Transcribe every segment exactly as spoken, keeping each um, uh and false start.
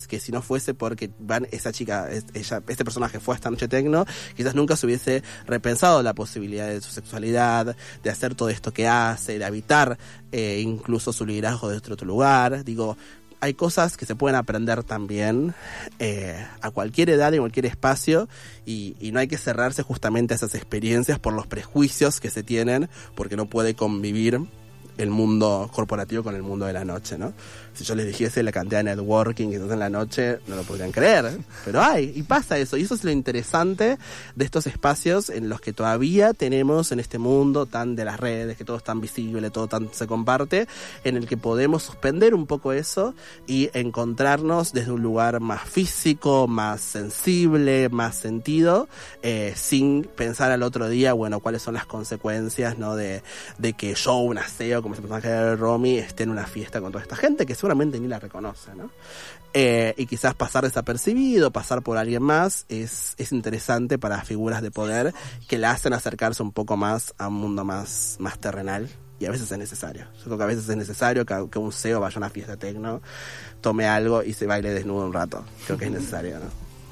que si no fuese porque van esa chica, ella, este personaje fue a esta noche tecno, quizás nunca se hubiese repensado la posibilidad de su sexualidad, de hacer todo esto que hace, de habitar eh, incluso su liderazgo de otro lugar. Digo, hay cosas que se pueden aprender también eh, a cualquier edad y en cualquier espacio, y, y no hay que cerrarse justamente a esas experiencias por los prejuicios que se tienen, porque no puede convivir el mundo corporativo con el mundo de la noche, ¿no? Si yo les dijese la cantidad de networking que se hace en la noche, no lo podrían creer, ¿eh? Pero hay, y pasa eso, y eso es lo interesante de estos espacios en los que todavía tenemos en este mundo tan de las redes, que todo es tan visible, todo tan se comparte, en el que podemos suspender un poco eso y encontrarnos desde un lugar más físico, más sensible, más sentido, eh, sin pensar al otro día, bueno, cuáles son las consecuencias, ¿no? De, de que yo, un aseo, como ese personaje de Romy, esté en una fiesta con toda esta gente que seguramente ni la reconoce, ¿no? Eh, y quizás pasar desapercibido, pasar por alguien más, es, es interesante para figuras de poder que la hacen acercarse un poco más a un mundo más, más terrenal. Y a veces es necesario. Yo creo que a veces es necesario que, que un C E O vaya a una fiesta tecno, tome algo y se baile desnudo un rato. Creo que es necesario, ¿no?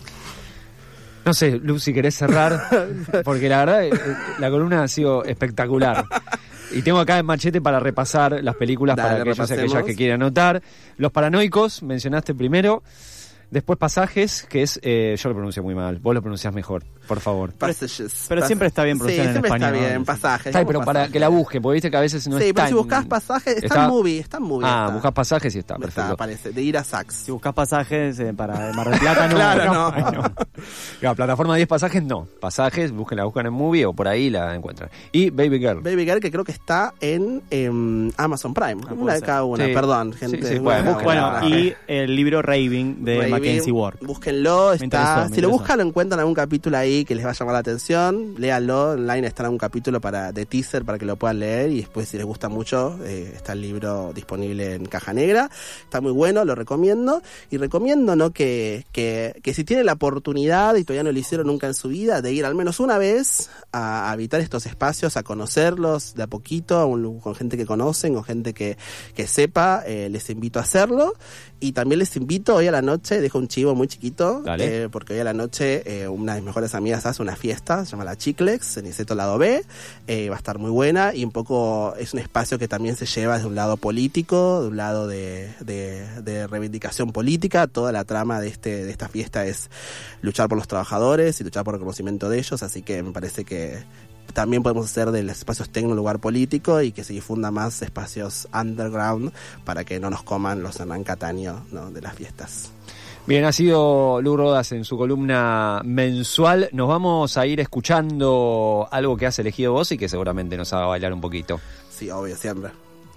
No sé, Lu, si querés cerrar, porque la verdad, la columna ha sido espectacular. Y tengo acá en machete para repasar las películas. Dale, para aquellos y aquellas que quieran anotar. Los Paranoicos, mencionaste primero. Después Pasajes, que es... Eh, yo lo pronuncio muy mal. Vos lo pronunciás mejor, por favor. Passages. Pero siempre está bien pronunciar sí, en español. Sí, está bien, Pasajes. Está, pero para que la busque, porque viste que a veces no sí, está... Sí, pero si buscás Pasajes, está, está en Movie, está en Movie. Ah, está. buscás Pasajes y está, perfecto. Está, aparece, de ir a Sax. Si buscás Pasajes eh, para Mar del Plata, no. Claro, no. no. no. Claro, plataforma diez Pasajes, no. Pasajes, busquen, la buscan en Movie o por ahí la encuentran. Y Baby Girl. Baby Girl, que creo que está en eh, Amazon Prime. Ah, una de cada una, sí. perdón, gente. Sí, sí, bueno, bueno, y el libro Raving de Raving, Mackenzie Ward. Búsquenlo, está, interesó, si lo buscan lo encuentran algún capítulo ahí que les va a llamar la atención, léanlo, online está un capítulo para de teaser para que lo puedan leer, y después si les gusta mucho eh, está el libro disponible en caja negra, está muy bueno, lo recomiendo, y recomiendo no que, que, que si tienen la oportunidad y todavía no lo hicieron nunca en su vida, de ir al menos una vez a, a habitar estos espacios, a conocerlos de a poquito, a un, con gente que conocen, con gente que, que sepa, eh, les invito a hacerlo. Y también les invito hoy a la noche, dejo un chivo muy chiquito, eh, porque hoy a la noche eh, una de mis mejores amigas hace una fiesta, se llama La Chiclex, en Niceto Lado B, eh, va a estar muy buena, y un poco es un espacio que también se lleva desde un lado político, de un lado de, de, de reivindicación política. Toda la trama de este de esta fiesta es luchar por los trabajadores y luchar por el reconocimiento de ellos, así que me parece que también podemos hacer de los espacios tecno un lugar político, y que se difunda más espacios underground para que no nos coman los Hernán Cataño, ¿no?, de las fiestas. Bien, ha sido Lu Rodas en su columna mensual. Nos vamos a ir escuchando algo que has elegido vos y que seguramente nos haga bailar un poquito. Sí, obvio, siempre.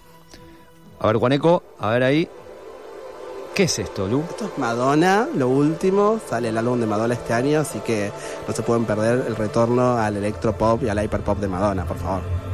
A ver, Juaneco, a ver ahí. ¿Qué es esto, Lu? Esto es Madonna, lo último, sale el álbum de Madonna este año, así que no se pueden perder el retorno al electropop y al hyperpop de Madonna, por favor.